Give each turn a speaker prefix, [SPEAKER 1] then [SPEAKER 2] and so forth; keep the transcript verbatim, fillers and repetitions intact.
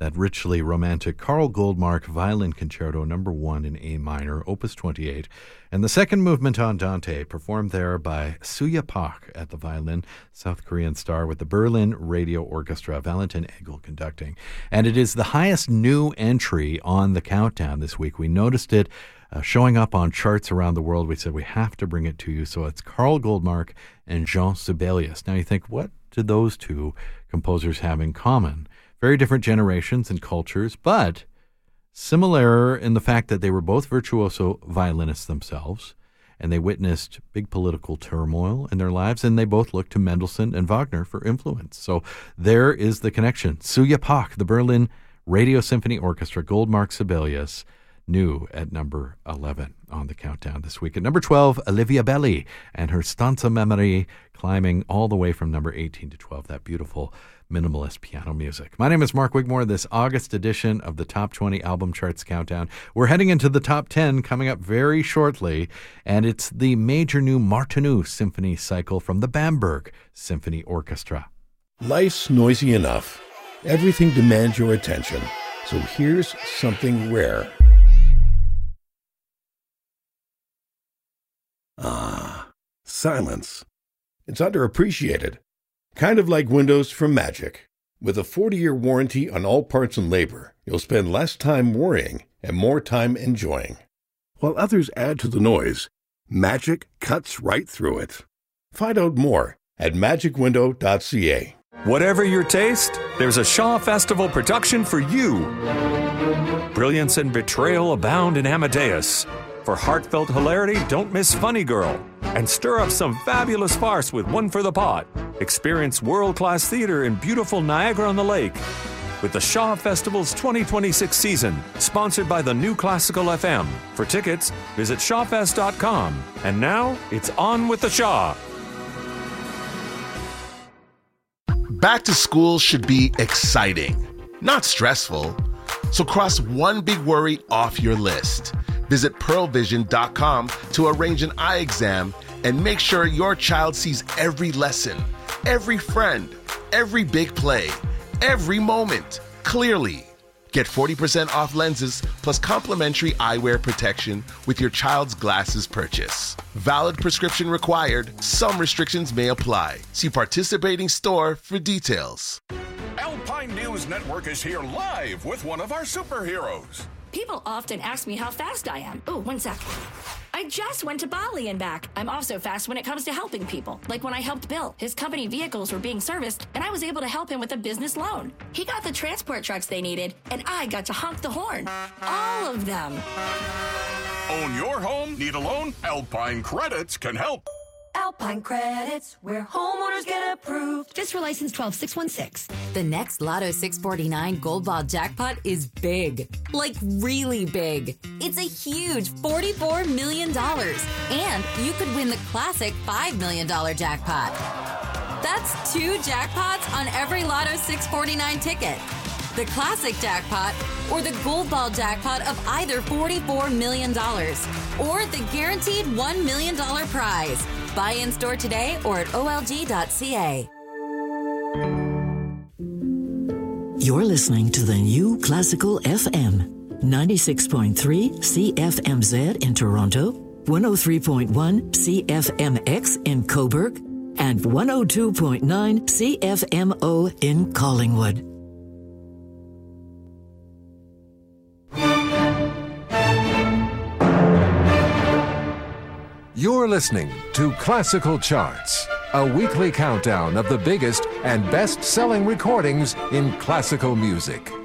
[SPEAKER 1] that richly romantic Carl Goldmark Violin Concerto number one in A minor, Opus twenty-eight, and the second movement Andante, performed there by Suya Park at the violin, South Korean star with the Berlin Radio Orchestra, Valentin Egel conducting. And it is the highest new entry on the countdown this week. We noticed it uh, showing up on charts around the world. We said we have to bring it to you. So it's Carl Goldmark and Jean Sibelius. Now you think, what do those two composers have in common? Very different generations and cultures, but similar in the fact that they were both virtuoso violinists themselves, and they witnessed big political turmoil in their lives, and they both looked to Mendelssohn and Wagner for influence. So there is the connection. Suya Park, the Berlin Radio Symphony Orchestra, Goldmark Sibelius, new at number eleven on the countdown this week. At number twelve, Olivia Belli and her Stanza Memory, climbing all the way from number eighteen to twelve, that beautiful minimalist piano music. My name is Mark Wigmore. This August edition of the Top twenty Album Charts Countdown. We're heading into the Top ten coming up very shortly, and it's the major new Martinu Symphony cycle from the Bamberg Symphony Orchestra.
[SPEAKER 2] Life's noisy enough. Everything demands your attention. So here's something rare. Ah, silence. It's underappreciated. Kind of like Windows from Magic. With a forty-year warranty on all parts and labor, you'll spend less time worrying and more time enjoying. While others add to the noise, Magic cuts right through it. Find out more at magic window dot c a.
[SPEAKER 3] Whatever your taste, there's a Shaw Festival production for you. Brilliance and betrayal abound in Amadeus. For heartfelt hilarity, don't miss Funny Girl. And stir up some fabulous farce with One for the Pot. Experience world-class theater in beautiful Niagara-on-the-Lake. With the Shaw Festival's twenty twenty-six season, sponsored by the New Classical F M. For tickets, visit shaw fest dot com. And now, it's on with the Shaw.
[SPEAKER 4] Back to school should be exciting, not stressful. So cross one big worry off your list. Visit pearl vision dot com to arrange an eye exam and make sure your child sees every lesson, every friend, every big play, every moment clearly. Get forty percent off lenses plus complimentary eyewear protection with your child's glasses purchase. Valid prescription required. Some restrictions may apply. See participating store for details.
[SPEAKER 5] Alpine News Network is here live with one of our superheroes.
[SPEAKER 6] People often ask me how fast I am. Oh, one sec. I just went to Bali and back. I'm also fast when it comes to helping people. Like when I helped Bill. His company vehicles were being serviced, and I was able to help him with a business loan. He got the transport trucks they needed, and I got to honk the horn. All of them.
[SPEAKER 5] Own your home? Need a loan? Alpine Credits can help.
[SPEAKER 7] Alpine Credits, where homeowners get approved.
[SPEAKER 6] Just for license twelve six one six.
[SPEAKER 8] The next Lotto six forty-nine Gold Ball jackpot is big. Like really big. It's a huge forty-four million dollars. And you could win the classic five million dollars jackpot. That's two jackpots on every Lotto six forty-nine ticket. The classic jackpot or the Gold Ball jackpot of either forty-four million dollars. Or the guaranteed one million dollars prize. Buy in store today or at O L G dot C A.
[SPEAKER 9] You're listening to the New Classical F M, ninety-six point three C F M Z in Toronto, one oh three point one C F M X in Cobourg, and one oh two point nine C F M O in Collingwood.
[SPEAKER 10] You're listening to Classical Charts, a weekly countdown of the biggest and best-selling recordings in classical music.